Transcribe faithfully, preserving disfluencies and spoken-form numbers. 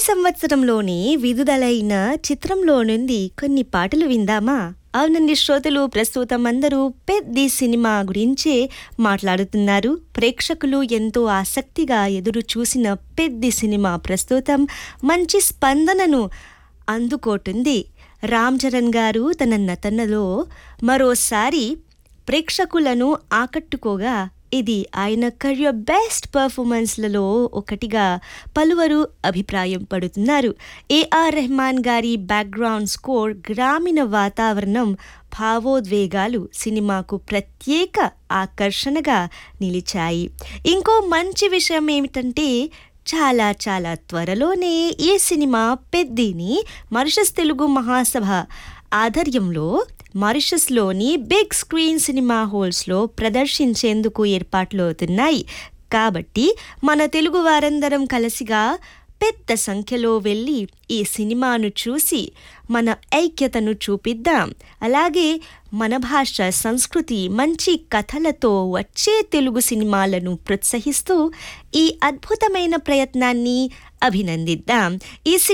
సంవత్సరంలోనే విడుదలైన చిత్రంలో నుండి కొన్ని పాటలు విందామా? అవునండి శ్రోతలు, ప్రస్తుతం అందరూ పెద్ది సినిమా గురించే మాట్లాడుతున్నారు. ప్రేక్షకులు ఎంతో ఆసక్తిగా ఎదురు చూసిన పెద్ది సినిమా ప్రస్తుతం మంచి స్పందనను అందుకోటుంది. రామ్ చరణ్ గారు తన నటనలో మరోసారి ప్రేక్షకులను ఆకట్టుకోగా ఇది ఆయన కెరియర్ బెస్ట్ పర్ఫార్మెన్స్లలో ఒకటిగా పలువురు అభిప్రాయం పడుతున్నారు. ఏఆర్ రెహమాన్ గారి బ్యాక్గ్రౌండ్ స్కోర్, గ్రామీణ వాతావరణం, భావోద్వేగాలు సినిమాకు ప్రత్యేక ఆకర్షణగా నిలిచాయి. ఇంకో మంచి విషయం ఏమిటంటే చాలా చాలా త్వరలోనే ఈ సినిమా పెద్దిని మారిషస్ తెలుగు మహాసభ ఆధ్వర్యంలో మారిషస్లోని బిగ్ స్క్రీన్ సినిమా హాల్స్లో ప్రదర్శించేందుకు ఏర్పాట్లు అవుతున్నాయి. కాబట్టి మన తెలుగు వారందరం కలిసిగా పెద్ద సంఖ్యలో వెళ్ళి ఈ సినిమాను చూసి మన ఐక్యతను చూపిద్దాం. అలాగే మన భాష, సంస్కృతి, మంచి కథలతో వచ్చే తెలుగు సినిమాలను ప్రోత్సహిస్తూ ఈ అద్భుతమైన ప్రయత్నాన్ని అభినందిద్దాం. ఈ